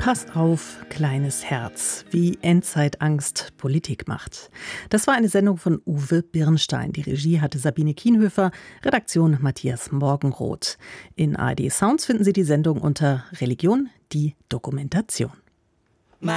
Passt auf, kleines Herz, wie Endzeitangst Politik macht. Das war eine Sendung von Uwe Birnstein. Die Regie hatte Sabine Kienhöfer, Redaktion Matthias Morgenroth. In ARD Sounds finden Sie die Sendung unter Religion, die Dokumentation.